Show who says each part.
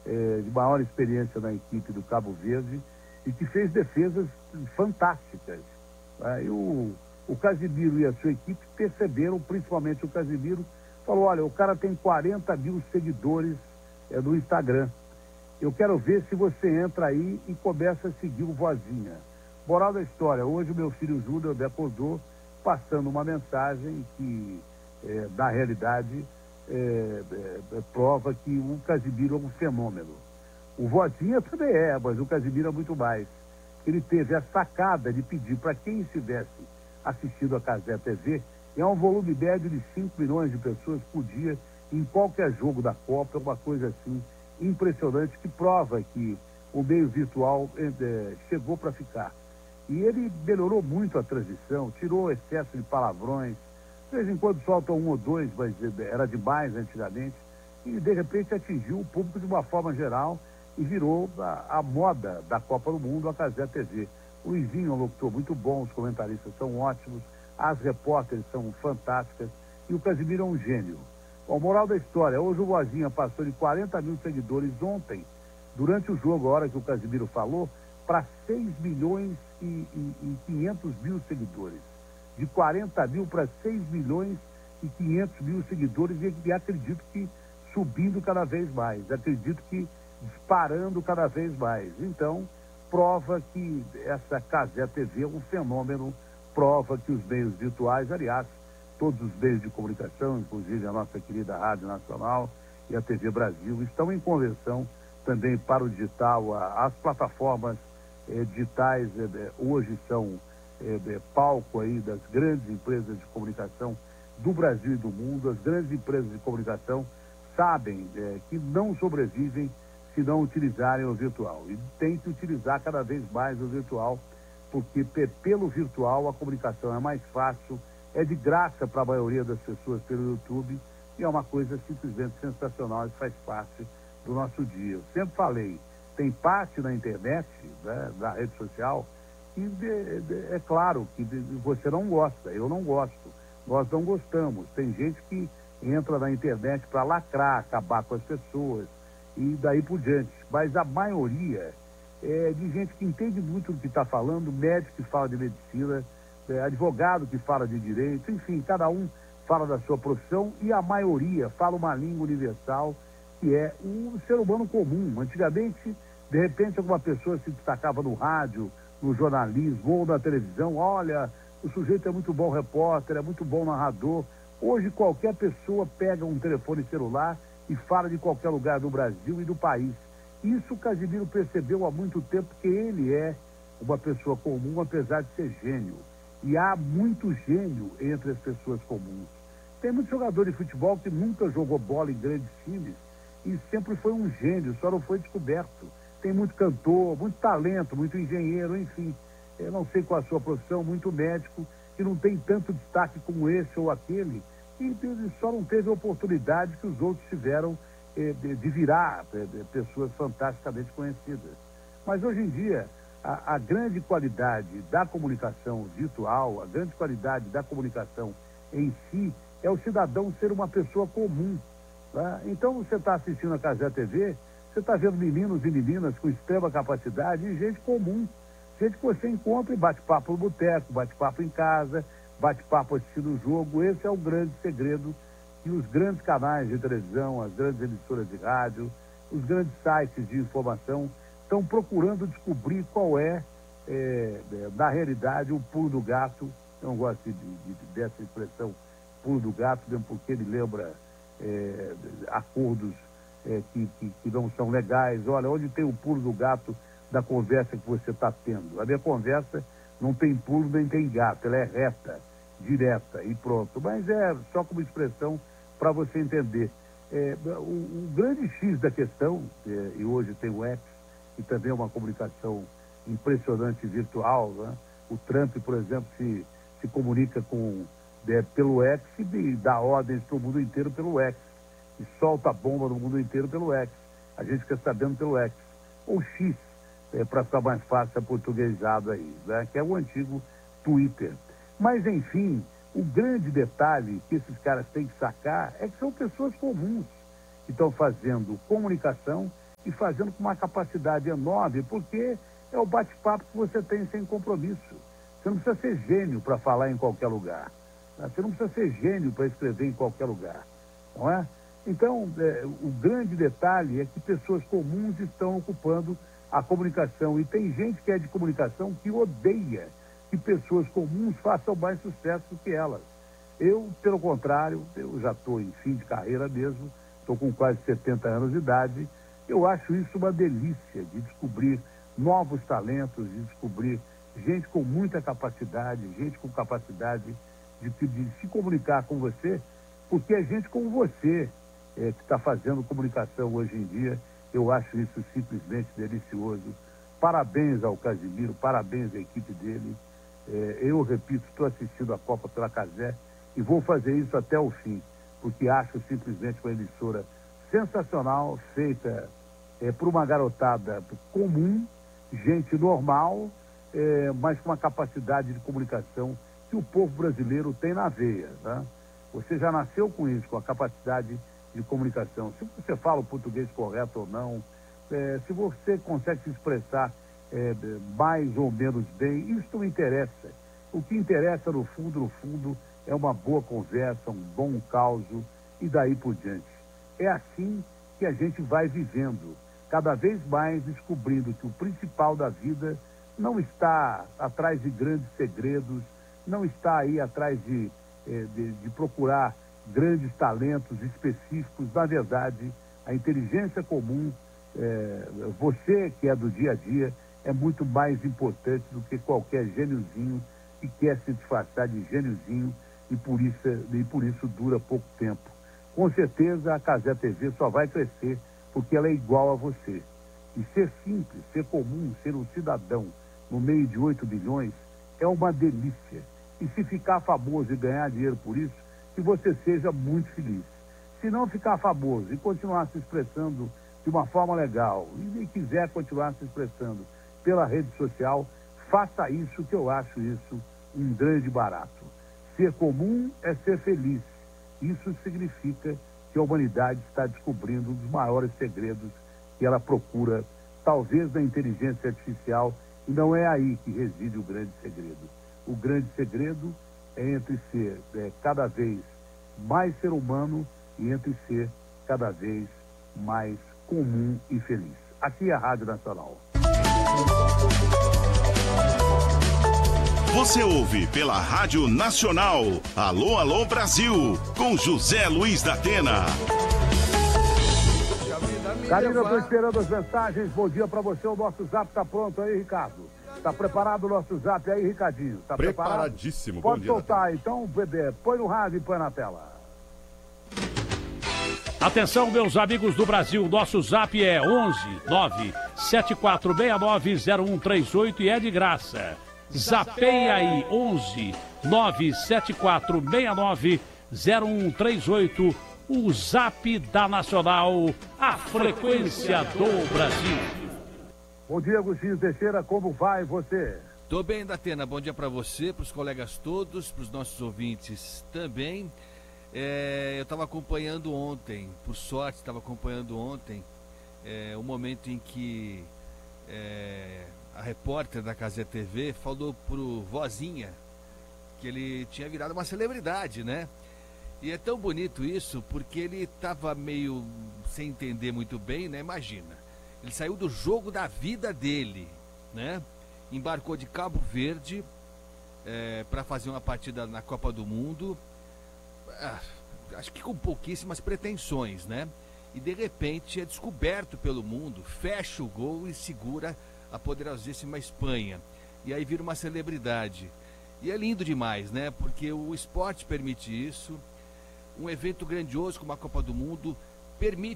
Speaker 1: de maior experiência na equipe do Cabo Verde e que fez defesas fantásticas. Né? E o Casimiro e a sua equipe perceberam, principalmente o Casimiro, falou, olha, o cara tem 40 mil seguidores no Instagram. Eu quero ver se você entra aí e começa a seguir o Vozinha. Moral da história, hoje o meu filho Júnior me acordou passando uma mensagem que, na realidade, prova que o Casimiro é um fenômeno. O Vozinha também mas o Casimiro é muito mais. Ele teve a sacada de pedir para quem estivesse assistindo a Cazé TV, é um volume médio de 5 milhões de pessoas por dia em qualquer jogo da Copa, é uma coisa assim impressionante que prova que o meio virtual chegou para ficar. E ele melhorou muito a transmissão, tirou o excesso de palavrões, de vez em quando solta um ou dois, mas era demais antigamente, e de repente atingiu o público de uma forma geral e virou a moda da Copa do Mundo, a Cazé TV. O Luizinho é um locutor muito bom, os comentaristas são ótimos, as repórteres são fantásticas e o Casimiro é um gênio. Bom, moral da história, hoje o Vozinha passou de 40 mil seguidores ontem, durante o jogo, a hora que o Casimiro falou, para 6 milhões e 500 mil seguidores. De 40 mil para 6 milhões e 500 mil seguidores e acredito que subindo cada vez mais, acredito que disparando cada vez mais. Então, prova que essa Cazé TV é um fenômeno, prova que os meios virtuais, aliás, todos os meios de comunicação, inclusive a nossa querida Rádio Nacional e a TV Brasil, estão em convenção também para o digital. As plataformas digitais hoje são palco aí das grandes empresas de comunicação do Brasil e do mundo. As grandes empresas de comunicação sabem que não sobrevivem se não utilizarem o virtual. E tem que utilizar cada vez mais o virtual, porque pelo virtual a comunicação é mais fácil, é de graça para a maioria das pessoas pelo YouTube e é uma coisa simplesmente sensacional e faz parte do nosso dia. Eu sempre falei, tem parte na internet, né, na rede social, e é claro que você não gosta, eu não gosto, nós não gostamos. Tem gente que entra na internet para lacrar, acabar com as pessoas e daí por diante, mas a maioria é de gente que entende muito do que está falando, médico que fala de medicina, advogado que fala de direito, enfim, cada um fala da sua profissão e a maioria fala uma língua universal que é um ser humano comum. Antigamente, de repente, alguma pessoa se destacava no rádio, no jornalismo ou na televisão, olha, o sujeito é muito bom repórter, é muito bom narrador. Hoje qualquer pessoa pega um telefone celular e fala de qualquer lugar do Brasil e do país. Isso o Casimiro percebeu há muito tempo, que ele é uma pessoa comum, apesar de ser gênio. E há muito gênio entre as pessoas comuns. Tem muito jogador de futebol que nunca jogou bola em grandes times e sempre foi um gênio, só não foi descoberto. Tem muito cantor, muito talento, muito engenheiro, enfim. Eu não sei qual a sua profissão, muito médico, que não tem tanto destaque como esse ou aquele, e só não teve a oportunidade que os outros tiveram de virar pessoas fantasticamente conhecidas. Mas hoje em dia, a grande qualidade da comunicação virtual, a grande qualidade da comunicação em si, é o cidadão ser uma pessoa comum. Tá? Então, você está assistindo a Cazé TV, você está vendo meninos e meninas com extrema capacidade e gente comum. Gente que você encontra e bate papo no boteco, bate papo em casa, bate papo assistindo o jogo. Esse é o grande segredo que os grandes canais de televisão, as grandes emissoras de rádio, os grandes sites de informação estão procurando descobrir qual na realidade, o pulo do gato. Eu não gosto dessa expressão, pulo do gato, mesmo porque ele lembra acordos que não são legais. Olha, onde tem o pulo do gato da conversa que você está tendo? A minha conversa não tem pulo nem tem gato, ela é reta, direta e pronto. Mas é só como expressão para você entender. O grande X da questão, e hoje tem o X, e também é uma comunicação impressionante virtual, né? O Trump, por exemplo, se comunica pelo X e dá ordens para o mundo inteiro pelo X, e solta bomba no mundo inteiro pelo X. A gente fica sabendo pelo X, ou X, para ficar mais fácil aportuguesado aí, né? Que é o antigo Twitter. Mas, enfim, o grande detalhe que esses caras têm que sacar é que são pessoas comuns que estão fazendo comunicação e fazendo com uma capacidade enorme, porque é o bate-papo que você tem sem compromisso. Você não precisa ser gênio para falar em qualquer lugar. Tá? Você não precisa ser gênio para escrever em qualquer lugar. Não é? Então, o grande detalhe é que pessoas comuns estão ocupando a comunicação. E tem gente que é de comunicação que odeia que pessoas comuns façam mais sucesso do que elas. Eu, pelo contrário, eu já estou em fim de carreira mesmo, estou com quase 70 anos de idade. Eu acho isso uma delícia de descobrir novos talentos, de descobrir gente com muita capacidade, gente com capacidade de se comunicar com você, porque é gente como você que está fazendo comunicação hoje em dia. Eu acho isso simplesmente delicioso. Parabéns ao Casimiro, parabéns à equipe dele. Eu repito, estou assistindo a Copa pela Cazé e vou fazer isso até o fim, porque acho simplesmente uma emissora sensacional, feita por uma garotada comum, gente normal, mas com uma capacidade de comunicação que o povo brasileiro tem na veia. Tá? Você já nasceu com isso, com a capacidade de comunicação. Se você fala o português correto ou não, se você consegue se expressar mais ou menos bem, isso não interessa. O que interessa, no fundo, é uma boa conversa, um bom causo e daí por diante. É assim que a gente vai vivendo, cada vez mais descobrindo que o principal da vida não está atrás de grandes segredos, não está aí atrás de procurar grandes talentos específicos. Na verdade, a inteligência comum, você que é do dia a dia, é muito mais importante do que qualquer gêniozinho que quer se disfarçar de gêniozinho e por isso dura pouco tempo. Com certeza a Cazé TV só vai crescer porque ela é igual a você. E ser simples, ser comum, ser um cidadão no meio de 8 bilhões é uma delícia. E se ficar famoso e ganhar dinheiro por isso, que você seja muito feliz. Se não ficar famoso e continuar se expressando de uma forma legal e quiser continuar se expressando pela rede social, faça isso, que eu acho isso um grande barato. Ser comum é ser feliz. Isso significa que a humanidade está descobrindo um dos maiores segredos que ela procura, talvez na inteligência artificial, e não é aí que reside o grande segredo. O grande segredo é entre ser cada vez mais ser humano e entre ser cada vez mais comum e feliz. Aqui é a Rádio Nacional.
Speaker 2: Você ouve pela Rádio Nacional. Alô, alô, Brasil, com José Luiz da Atena.
Speaker 1: Karina, estou esperando as mensagens. Bom dia para você. O nosso zap está pronto aí, Ricardo. Está preparado o nosso zap aí, Ricardinho? Tá
Speaker 3: preparadíssimo.
Speaker 1: Pode soltar, então, bebê. Põe no rádio e põe na tela.
Speaker 4: Atenção, meus amigos do Brasil. Nosso zap é 11 974690138 e é de graça. Zapeia aí, 11 974690138. O zap da Nacional, a frequência do Brasil.
Speaker 1: Bom dia, Agostinho Teixeira, como vai você?
Speaker 5: Tô bem, Datena, bom dia para você, para os colegas todos, para os nossos ouvintes também. Eu estava acompanhando ontem, por sorte, estava acompanhando ontem o momento em que a repórter da Cazé TV falou pro Vozinha que ele tinha virado uma celebridade, né? E é tão bonito isso, porque ele estava meio sem entender muito bem, né? Imagina, ele saiu do jogo da vida dele, né? Embarcou de Cabo Verde para fazer uma partida na Copa do Mundo, acho que com pouquíssimas pretensões, né? E de repente é descoberto pelo mundo, fecha o gol e segura a poderosíssima Espanha. E aí vira uma celebridade. E é lindo demais, né? Porque o esporte permite isso. Um evento grandioso como a Copa do Mundo permite